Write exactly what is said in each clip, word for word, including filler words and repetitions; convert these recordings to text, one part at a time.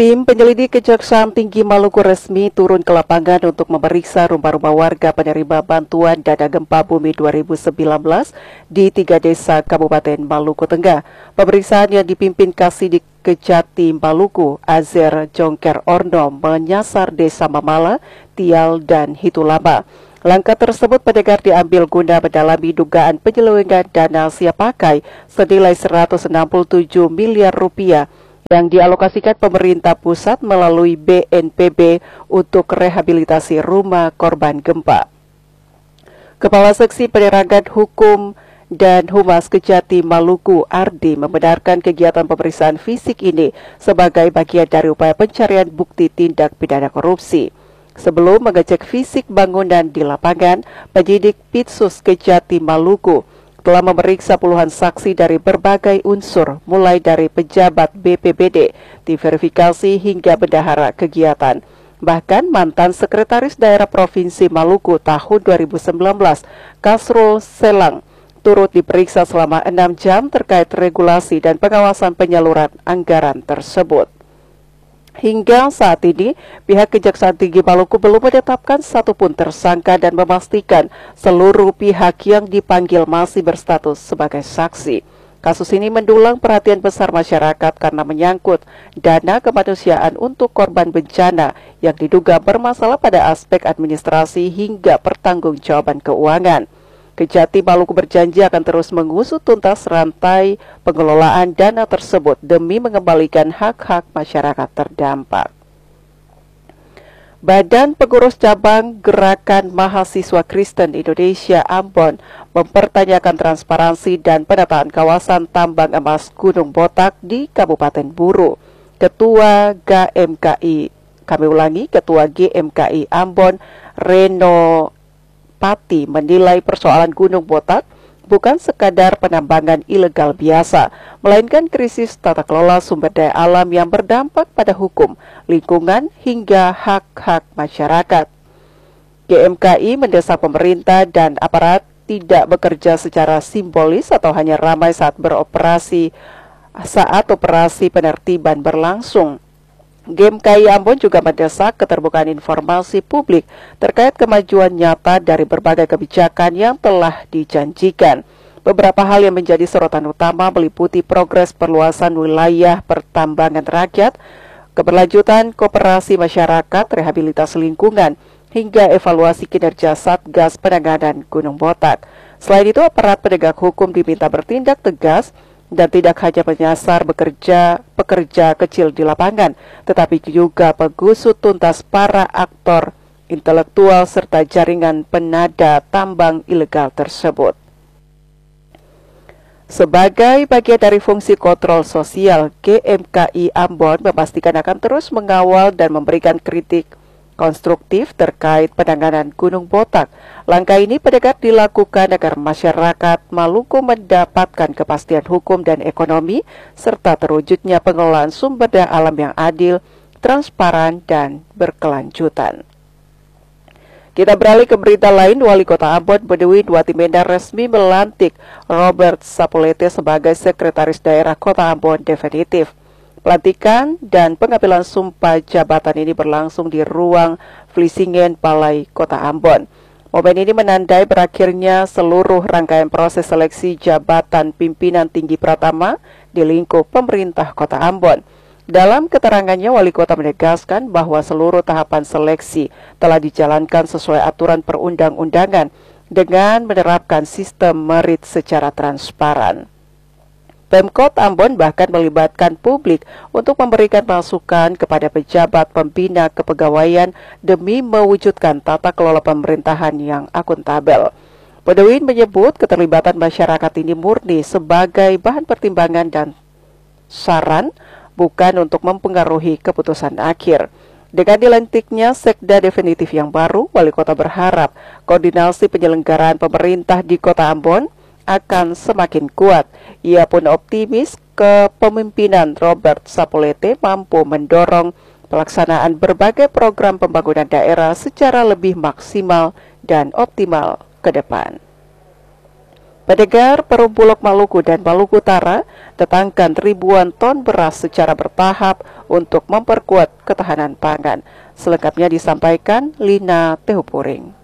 Tim penyelidik Kejaksaan Tinggi Maluku resmi turun ke lapangan untuk memeriksa rumah-rumah warga penerima bantuan dana gempa bumi dua ribu sembilan belas di tiga desa Kabupaten Maluku Tengah. Pemeriksaan yang dipimpin Kasidik Kejati Maluku, Azer Jongker Orno, menyasar desa Mamala, Tial, dan Hitulama. Langkah tersebut pendengar diambil guna mendalami dugaan penyelewengan dana siap pakai senilai seratus enam puluh tujuh miliar rupiah yang dialokasikan pemerintah pusat melalui B N P B untuk rehabilitasi rumah korban gempa. Kepala Seksi Penerangan Hukum dan Humas Kejati Maluku, Ardi, membenarkan kegiatan pemeriksaan fisik ini sebagai bagian dari upaya pencarian bukti tindak pidana korupsi. Sebelum mengecek fisik bangunan di lapangan, penyidik Pitsus Kejati Maluku telah memeriksa puluhan saksi dari berbagai unsur, mulai dari pejabat B P B D, diverifikasi hingga bendahara kegiatan. Bahkan mantan Sekretaris Daerah Provinsi Maluku tahun dua ribu sembilan belas, Kasrul Selang, turut diperiksa selama enam jam terkait regulasi dan pengawasan penyaluran anggaran tersebut. Hingga saat ini, pihak Kejaksaan Tinggi Maluku belum menetapkan satupun tersangka dan memastikan seluruh pihak yang dipanggil masih berstatus sebagai saksi. Kasus ini mendulang perhatian besar masyarakat karena menyangkut dana kemanusiaan untuk korban bencana yang diduga bermasalah pada aspek administrasi hingga pertanggungjawaban keuangan. Kejati Maluku berjanji akan terus mengusut tuntas rantai pengelolaan dana tersebut demi mengembalikan hak-hak masyarakat terdampak. Badan Pengurus Cabang Gerakan Mahasiswa Kristen Indonesia Ambon mempertanyakan transparansi dan penataan kawasan tambang emas Gunung Botak di Kabupaten Buru. Ketua G M K I, kami ulangi, Ketua G M K I Ambon, Reno Pati, menilai persoalan Gunung Botak bukan sekadar penambangan ilegal biasa, melainkan krisis tata kelola sumber daya alam yang berdampak pada hukum, lingkungan, hingga hak-hak masyarakat. G M K I mendesak pemerintah dan aparat tidak bekerja secara simbolis atau hanya ramai saat beroperasi saat operasi penertiban berlangsung. G M K I Ambon juga mendesak keterbukaan informasi publik terkait kemajuan nyata dari berbagai kebijakan yang telah dijanjikan. Beberapa hal yang menjadi sorotan utama meliputi progres perluasan wilayah pertambangan rakyat, keberlanjutan kooperasi masyarakat, rehabilitasi lingkungan, hingga evaluasi kinerja Satgas Penanganan Gunung Botak. Selain itu, aparat penegak hukum diminta bertindak tegas dan tidak hanya menyasar bekerja pekerja kecil di lapangan, tetapi juga mengusut tuntas para aktor intelektual serta jaringan penada tambang ilegal tersebut. Sebagai bagian dari fungsi kontrol sosial, G M K I Ambon memastikan akan terus mengawal dan memberikan kritik konstruktif terkait penanganan Gunung Botak. Langkah ini pendekat dilakukan agar masyarakat Maluku mendapatkan kepastian hukum dan ekonomi, serta terwujudnya pengelolaan sumber daya alam yang adil, transparan, dan berkelanjutan. Kita beralih ke berita lain. Wali Kota Ambon, Bedouin Watimena, resmi melantik Robert Sapulete sebagai Sekretaris Daerah Kota Ambon definitif. Pelantikan dan pengambilan sumpah jabatan ini berlangsung di ruang Vlissingen, Balai Kota Ambon. Momen ini menandai berakhirnya seluruh rangkaian proses seleksi jabatan pimpinan tinggi Pratama di lingkup pemerintah Kota Ambon. Dalam keterangannya, Wali Kota menegaskan bahwa seluruh tahapan seleksi telah dijalankan sesuai aturan perundang-undangan dengan menerapkan sistem merit secara transparan. Pemkot Ambon bahkan melibatkan publik untuk memberikan masukan kepada pejabat pembina kepegawaian demi mewujudkan tata kelola pemerintahan yang akuntabel. Bedouin menyebut keterlibatan masyarakat ini murni sebagai bahan pertimbangan dan saran, bukan untuk mempengaruhi keputusan akhir. Dengan dilantiknya sekda definitif yang baru, Wali Kota berharap koordinasi penyelenggaraan pemerintah di Kota Ambon akan semakin kuat. Ia pun optimis kepemimpinan Robert Sapulete mampu mendorong pelaksanaan berbagai program pembangunan daerah secara lebih maksimal dan optimal ke depan. Pendengar, Perum Bulog Maluku dan Maluku Utara datangkan ribuan ton beras secara bertahap untuk memperkuat ketahanan pangan. Selengkapnya disampaikan Lina Tehupuring.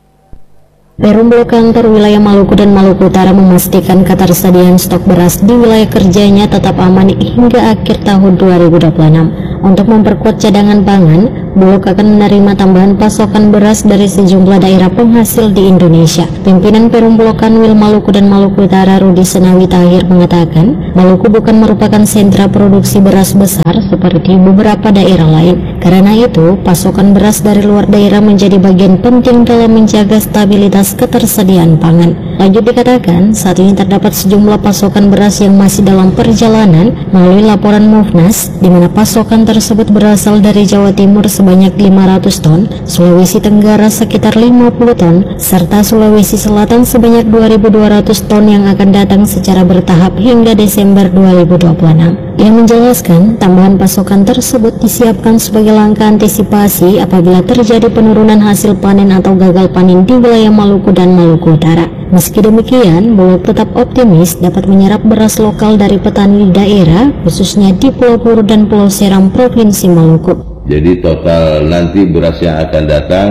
Perum Bulog Kantor Wilayah Maluku dan Maluku Utara memastikan ketersediaan stok beras di wilayah kerjanya tetap aman hingga akhir tahun dua ribu dua puluh enam. Untuk memperkuat cadangan pangan, Bulog akan menerima tambahan pasokan beras dari sejumlah daerah penghasil di Indonesia. Pimpinan Perum Bulog Kanwil Maluku dan Maluku Utara Rudi Senawi Tahir mengatakan, Maluku bukan merupakan sentra produksi beras besar seperti beberapa daerah lain. Karena itu, pasokan beras dari luar daerah menjadi bagian penting dalam menjaga stabilitas ketersediaan pangan. Lanjut dikatakan, saat ini terdapat sejumlah pasokan beras yang masih dalam perjalanan melalui laporan Mufnas, di mana pasokan tersebut berasal dari Jawa Timur sebanyak lima ratus ton, Sulawesi Tenggara sekitar lima puluh ton, serta Sulawesi Selatan sebanyak dua ribu dua ratus ton yang akan datang secara bertahap hingga Desember dua ribu dua puluh enam. Ia menjelaskan, tambahan pasokan tersebut disiapkan sebagai langkah antisipasi apabila terjadi penurunan hasil panen atau gagal panen di wilayah Maluku dan Maluku Utara. Meski demikian, Bulog tetap optimis dapat menyerap beras lokal dari petani di daerah, khususnya di Pulau Buru dan Pulau Seram, Provinsi Maluku. Jadi total nanti beras yang akan datang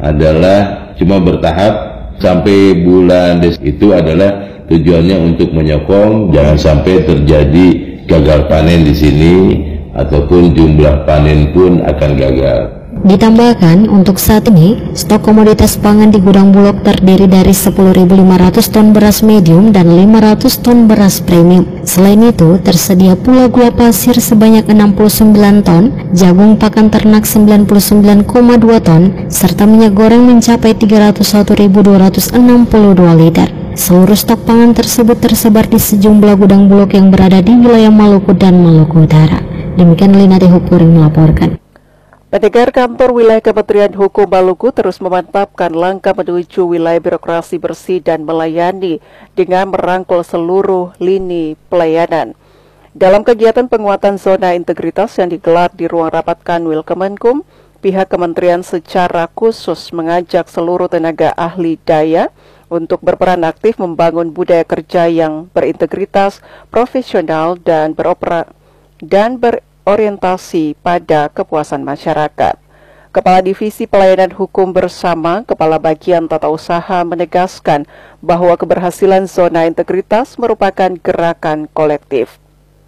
adalah cuma bertahap sampai bulan Desember. Itu adalah tujuannya untuk menyokong jangan sampai terjadi gagal panen di sini ataupun jumlah panen pun akan gagal. Ditambahkan, untuk saat ini, stok komoditas pangan di gudang Bulog terdiri dari sepuluh ribu lima ratus ton beras medium dan lima ratus ton beras premium. Selain itu, tersedia pula gula pasir sebanyak enam puluh sembilan ton, jagung pakan ternak sembilan puluh sembilan koma dua ton, serta minyak goreng mencapai tiga ratus satu ribu dua ratus enam puluh dua liter. Seluruh stok pangan tersebut tersebar di sejumlah gudang Bulog yang berada di wilayah Maluku dan Maluku Utara. Demikian Lina Tehupuring melaporkan. Pendengar, Kantor Wilayah Kementerian Hukum Maluku terus memantapkan langkah menuju wilayah birokrasi bersih dan melayani dengan merangkul seluruh lini pelayanan. Dalam kegiatan penguatan zona integritas yang digelar di ruang rapat Kanwil Kemenkum, pihak kementerian secara khusus mengajak seluruh tenaga ahli daya untuk berperan aktif membangun budaya kerja yang berintegritas, profesional, dan beropera dan ber orientasi pada kepuasan masyarakat. Kepala Divisi Pelayanan Hukum Bersama Kepala Bagian Tata Usaha menegaskan bahwa keberhasilan zona integritas merupakan gerakan kolektif.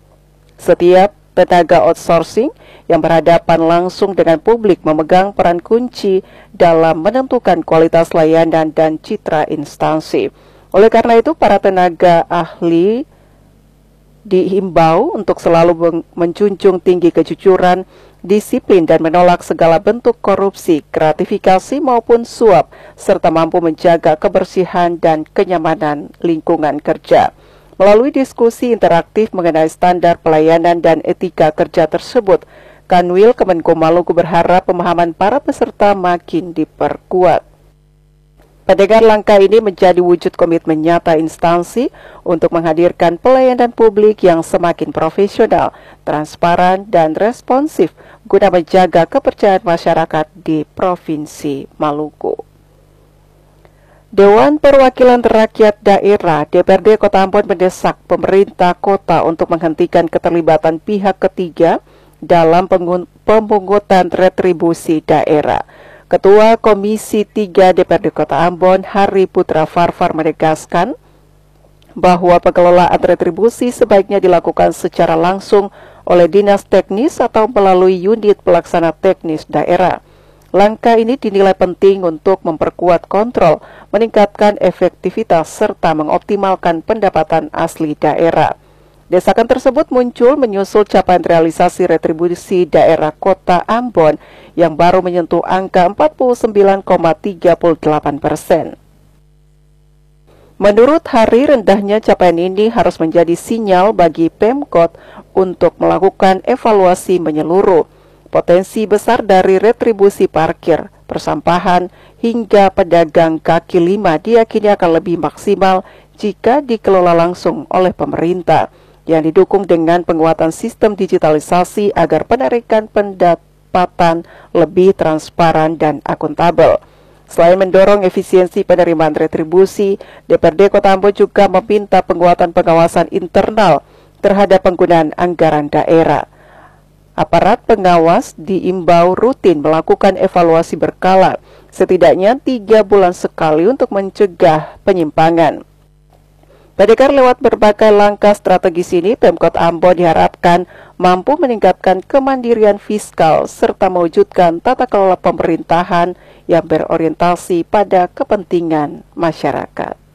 Setiap tenaga outsourcing yang berhadapan langsung dengan publik memegang peran kunci dalam menentukan kualitas layanan dan citra instansi. Oleh karena itu, para tenaga ahli dihimbau untuk selalu menjunjung tinggi kejujuran, disiplin, dan menolak segala bentuk korupsi, gratifikasi maupun suap, serta mampu menjaga kebersihan dan kenyamanan lingkungan kerja. Melalui diskusi interaktif mengenai standar pelayanan dan etika kerja tersebut, Kanwil Kemenkum Maluku berharap pemahaman para peserta makin diperkuat. Pendengar, langkah ini menjadi wujud komitmen nyata instansi untuk menghadirkan pelayanan publik yang semakin profesional, transparan, dan responsif guna menjaga kepercayaan masyarakat di Provinsi Maluku. Dewan Perwakilan Rakyat Daerah D P R D Kota Ambon mendesak pemerintah kota untuk menghentikan keterlibatan pihak ketiga dalam pemungutan retribusi daerah. Ketua Komisi tiga D P R D Kota Ambon, Hari Putra Farfar, menegaskan bahwa pengelolaan retribusi sebaiknya dilakukan secara langsung oleh dinas teknis atau melalui unit pelaksana teknis daerah. Langkah ini dinilai penting untuk memperkuat kontrol, meningkatkan efektivitas, serta mengoptimalkan pendapatan asli daerah. Desakan tersebut muncul menyusul capaian realisasi retribusi daerah Kota Ambon yang baru menyentuh angka empat puluh sembilan koma tiga delapan persen. Menurut Hari, rendahnya capaian ini harus menjadi sinyal bagi Pemkot untuk melakukan evaluasi menyeluruh. Potensi besar dari retribusi parkir, persampahan, hingga pedagang kaki lima diyakini akan lebih maksimal jika dikelola langsung oleh pemerintah, yang didukung dengan penguatan sistem digitalisasi agar penarikan pendapatan lebih transparan dan akuntabel. Selain mendorong efisiensi penerimaan retribusi, D P R D Kota Ambon juga meminta penguatan pengawasan internal terhadap penggunaan anggaran daerah. Aparat pengawas diimbau rutin melakukan evaluasi berkala, setidaknya tiga bulan sekali untuk mencegah penyimpangan. Pendekar lewat berbagai langkah strategis ini, Pemkot Ambon diharapkan mampu meningkatkan kemandirian fiskal serta mewujudkan tata kelola pemerintahan yang berorientasi pada kepentingan masyarakat.